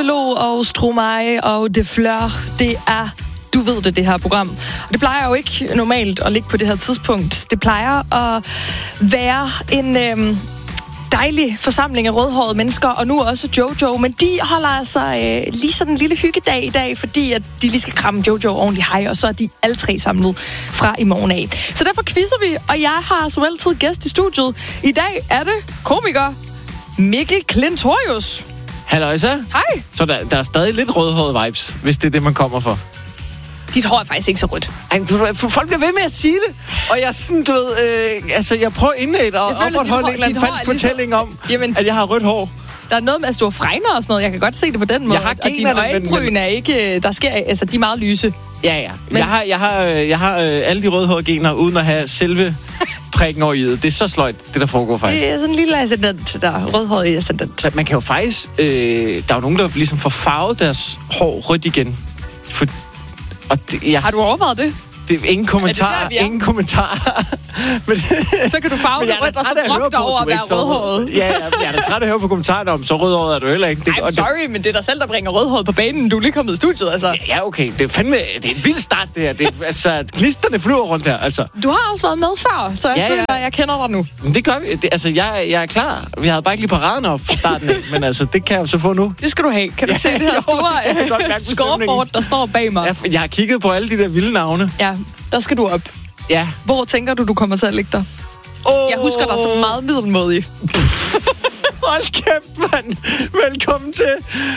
Velour og Stromae og De Fleur. Det er Du ved det her program. Og det plejer jo ikke normalt at ligge på det her tidspunkt. Det plejer at være en dejlig forsamling af rødhårede mennesker, og nu også Jojo. Men de holder altså lige sådan en lille hyggedag i dag, fordi at de lige skal kramme Jojo ordentligt hej, og så er de alle tre samlet fra i morgen af. Så derfor quizzer vi, og jeg har som altid gæst i studiet. I dag er det komiker Mikkel Klintorius. Halløjsa. Hej. Så der er stadig lidt rødhårede vibes, hvis det er det, man kommer for. Dit hår er faktisk ikke så rødt. Folk bliver ved med at sige det. Og jeg er sådan, du ved, jeg prøver indlægt og opretholde en eller anden falsk fortælling om, at jeg har rødt hår. Der er noget med, at du fregner og sådan noget. Jeg kan godt se det på den måde. Og dine øjenbryn er ikke... Der sker... Altså, de er meget lyse. Ja. Men... Jeg har alle de rødhårede gener, uden at have selve prikken over i det. Det er så sløjt, det der foregår faktisk. Det er sådan en lille ascendant, der er rødhåret ascendant. Man kan jo faktisk... der er jo nogen, der ligesom får farvet deres hår rødt igen. Har du overvejet det? Det er ingen kommentarer. Ingen kommentarer. Så kan du farve det rødt, og så brokke dig over at være rødhåret. Ja, jeg er da træt af at høre på kommentarerne om, så rødhåret er du heller ikke. Sorry, men det er dig selv, der bringer rødhåret på banen. Du er lige kommet i studiet, altså. Ja, okay. Det er en vild start, det her. Altså, gnisterne flyver rundt her, altså. Du har også været med før, så jeg føler, at jeg kender dig nu. Men det gør vi. Jeg er klar. Vi havde bare ikke lige paraden op fra starten af, men altså, det kan jeg jo så få nu. Det skal du have. Kan du se det her store scoreboard, der står bag mig? Jeg har kigget på alle de der vilde navne. Ja, der skal du op. Ja. Hvor tænker du kommer til at ligge dig? Jeg husker dig som meget middelmådig. Hold kæft, mand. Velkommen til.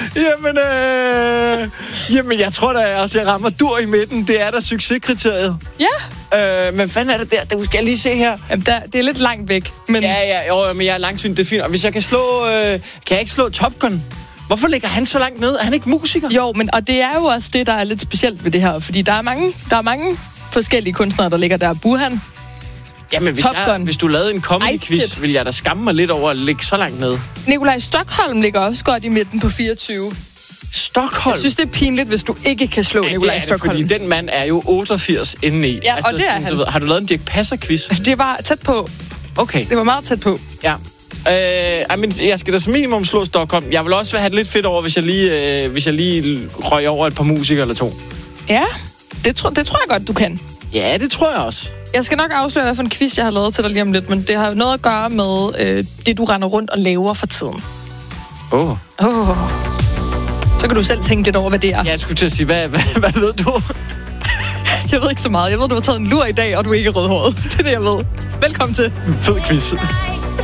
Jamen, jeg tror da også, jeg rammer dur i midten. Det er da succeskriteriet. Ja. Men fanden er det der? Det skal jeg lige se her. Jamen, det er lidt langt væk. Men... Ja, men jeg er langsyn, det er fint. Og hvis jeg kan slå... kan jeg ikke slå Top Gun? Hvorfor ligger han så langt ned? Er han ikke musiker? Jo, og det er jo også det, der er lidt specielt ved det her. Fordi der er mange forskellige kunstnere, der ligger der. Burhan. Jamen, hvis du lavede en comedy-quiz, ville jeg da skamme mig lidt over at ligge så langt ned. Nikolaj Stockholm ligger også godt i midten på 24. Stockholm? Jeg synes, det er pinligt, hvis du ikke kan slå Nikolaj Stockholm. Fordi den mand er jo 88 indeni. Ja, altså, og det er han. Har du lavet en Dirch Passer-quiz? Det var tæt på. Okay. Det var meget tæt på. Ja. Men jeg skal da som minimum slå Stockholm. Jeg vil også have det lidt fedt over, hvis jeg lige røg over et par musikere eller to. Ja, det tror jeg godt, du kan. Ja, det tror jeg også. Jeg skal nok afsløre, hvad for en quiz, jeg har lavet til dig lige om lidt, men det har noget at gøre med det, du render rundt og laver for tiden. Så kan du selv tænke lidt over, hvad det er. Jeg skulle til at sige, hvad ved du? Jeg ved ikke så meget. Jeg ved, du har taget en lur i dag, og du er ikke rødhåret. Det er det, jeg ved. Velkommen til. Fed quiz.